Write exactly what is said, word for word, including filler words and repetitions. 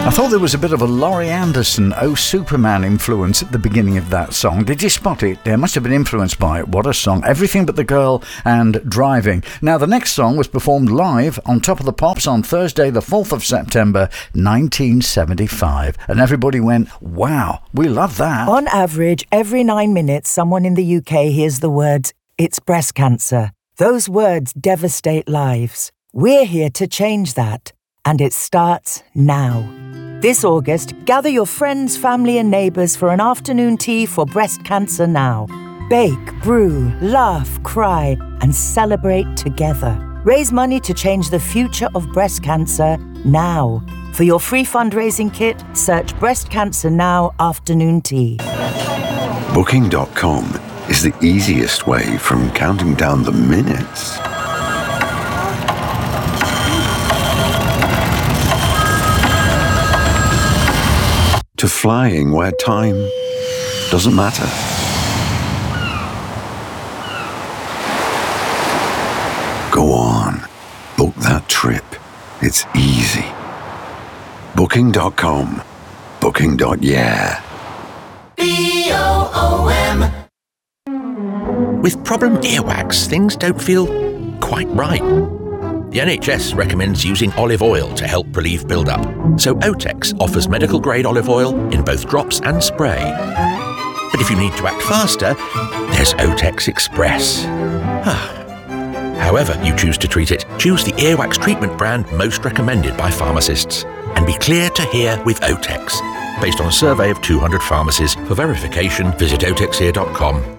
I thought there was a bit of a Laurie Anderson, Oh Superman influence at the beginning of that song. Did you spot it? There must have been influenced by it. What a song. Everything But the Girl and Driving. Now, the next song was performed live on Top of the Pops on Thursday, the fourth of September, nineteen seventy-five. And everybody went, wow, we love that. On average, every nine minutes, someone in the U K hears the words, "It's breast cancer." Those words devastate lives. We're here to change that. And it starts now. This August, gather your friends, family and neighbours for an afternoon tea for Breast Cancer Now. Bake, brew, laugh, cry and celebrate together. Raise money to change the future of breast cancer now. For your free fundraising kit, search Breast Cancer Now Afternoon Tea. Booking dot com is the easiest way from counting down the minutes to flying where time doesn't matter. Go on, book that trip. It's easy. Booking dot com. Booking. Yeah. B O O M. With problem earwax, things don't feel quite right. The N H S recommends using olive oil to help relieve build-up, so Otex offers medical-grade olive oil in both drops and spray. But if you need to act faster, there's Otex Express. However you choose to treat it, choose the earwax treatment brand most recommended by pharmacists. And be clear to hear with Otex. Based on a survey of two hundred pharmacies. For verification, visit otex ear dot com.